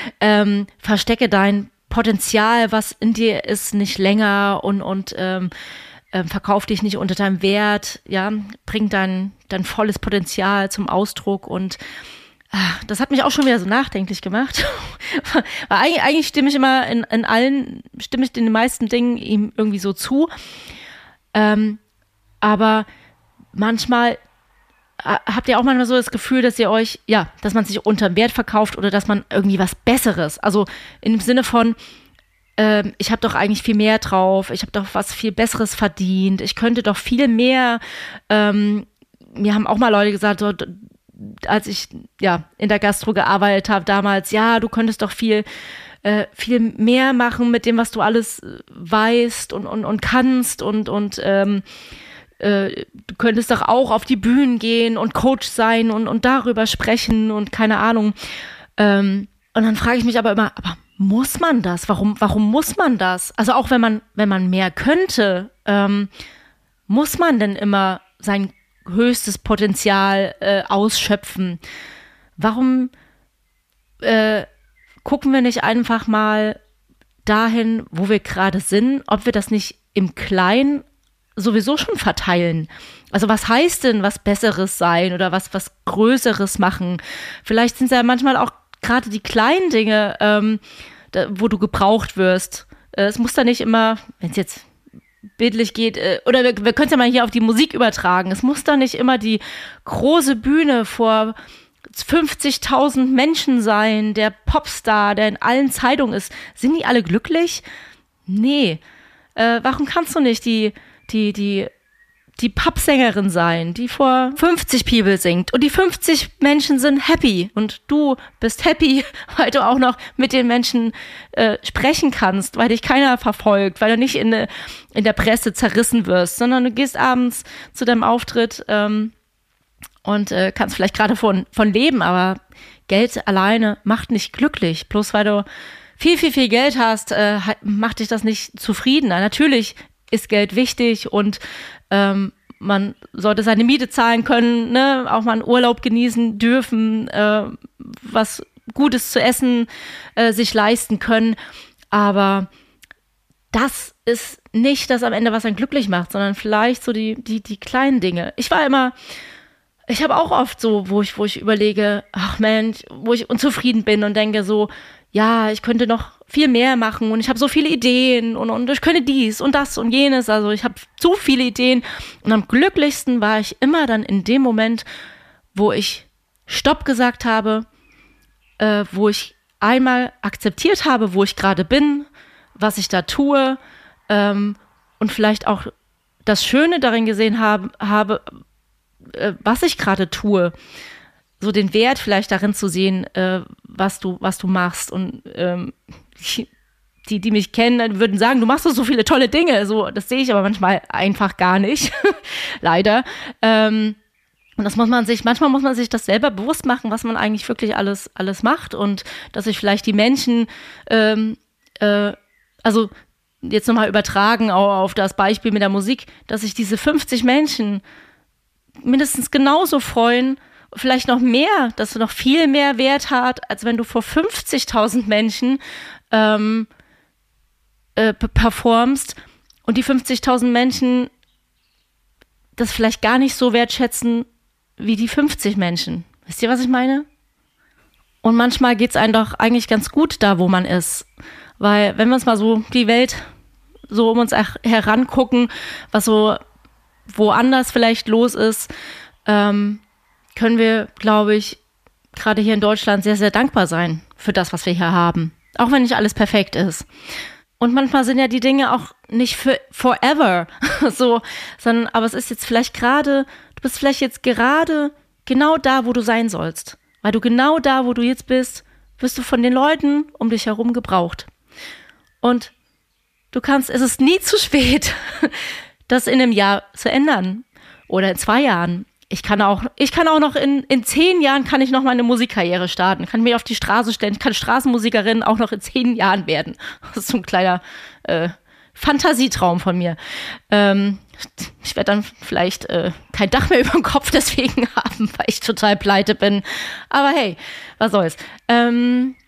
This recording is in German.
verstecke dein Potenzial, was in dir ist, nicht länger und verkauf dich nicht unter deinem Wert, ja, bring dein volles Potenzial zum Ausdruck und das hat mich auch schon wieder so nachdenklich gemacht. Weil eigentlich stimme ich immer stimme ich in den meisten Dingen ihm irgendwie so zu. Aber manchmal habt ihr auch manchmal so das Gefühl, dass dass man sich unterm Wert verkauft oder dass man irgendwie was Besseres, also in dem Sinne von, ich habe doch eigentlich viel mehr drauf, ich habe doch was viel Besseres verdient, ich könnte doch viel mehr, mir haben auch mal Leute gesagt, so, als ich in der Gastro gearbeitet habe damals, du könntest doch viel mehr machen mit dem, was du alles weißt und kannst und du könntest doch auch auf die Bühnen gehen und Coach sein und darüber sprechen und keine Ahnung. Und dann frage ich mich aber muss man das? Warum muss man das? Also auch wenn man mehr könnte, muss man denn immer sein höchstes Potenzial ausschöpfen? Warum gucken wir nicht einfach mal dahin, wo wir gerade sind, ob wir das nicht im Kleinen sowieso schon verteilen? Also was heißt denn was Besseres sein oder was Größeres machen? Vielleicht sind es ja manchmal auch gerade die kleinen Dinge, wo du gebraucht wirst. Es muss da nicht immer, wenn es jetzt bildlich geht, oder wir können es ja mal hier auf die Musik übertragen. Es muss da nicht immer die große Bühne vor 50.000 Menschen sein, der Popstar, der in allen Zeitungen ist. Sind die alle glücklich? Nee. Warum kannst du nicht die Popsängerin sein, die vor 50 People singt und die 50 Menschen sind happy und du bist happy, weil du auch noch mit den Menschen sprechen kannst, weil dich keiner verfolgt, weil du nicht in der Presse zerrissen wirst, sondern du gehst abends zu deinem Auftritt und kannst vielleicht gerade von leben, aber Geld alleine macht nicht glücklich. Bloß weil du viel, viel, viel Geld hast, macht dich das nicht zufriedener. Natürlich ist Geld wichtig und man sollte seine Miete zahlen können, ne? Auch mal einen Urlaub genießen dürfen, was Gutes zu essen sich leisten können. Aber das ist nicht das am Ende, was einen glücklich macht, sondern vielleicht so die kleinen Dinge. Ich habe auch oft so, wo ich überlege, ach Mensch, wo ich unzufrieden bin und denke so, ich könnte noch viel mehr machen und ich habe so viele Ideen und ich könnte dies und das und jenes, also ich habe zu viele Ideen und am glücklichsten war ich immer dann in dem Moment, wo ich Stopp gesagt habe, wo ich einmal akzeptiert habe, wo ich gerade bin, was ich da tue und vielleicht auch das Schöne darin gesehen habe, was ich gerade tue. So den Wert vielleicht darin zu sehen, was du machst. Und die mich kennen, würden sagen, du machst doch so viele tolle Dinge. So, das sehe ich aber manchmal einfach gar nicht. Leider. Und manchmal muss man sich das selber bewusst machen, was man eigentlich wirklich alles macht. Und dass sich vielleicht die Menschen, also jetzt nochmal übertragen auf das Beispiel mit der Musik, dass sich diese 50 Menschen mindestens genauso freuen, vielleicht noch mehr, dass du noch viel mehr Wert hat, als wenn du vor 50.000 Menschen performst und die 50.000 Menschen das vielleicht gar nicht so wertschätzen wie die 50 Menschen. Wisst ihr, was ich meine? Und manchmal geht es einem doch eigentlich ganz gut da, wo man ist. Weil wenn wir uns mal so die Welt so um uns herangucken, was so woanders vielleicht los ist, können wir, glaube ich, gerade hier in Deutschland sehr, sehr dankbar sein für das, was wir hier haben. Auch wenn nicht alles perfekt ist. Und manchmal sind ja die Dinge auch nicht für forever, so, sondern, aber es ist jetzt vielleicht gerade, du bist vielleicht jetzt gerade genau da, wo du sein sollst. Weil du genau da, wo du jetzt bist, wirst du von den Leuten um dich herum gebraucht. Und es ist nie zu spät, das in einem Jahr zu ändern. Oder in 2 Jahren. Ich kann auch noch in 10 Jahren kann ich noch meine Musikkarriere starten. Kann mich auf die Straße stellen. Ich kann Straßenmusikerin auch noch in 10 Jahren werden. Das ist so ein kleiner Fantasietraum von mir. Ich werde dann vielleicht kein Dach mehr über dem Kopf deswegen haben, weil ich total pleite bin. Aber hey, was soll's.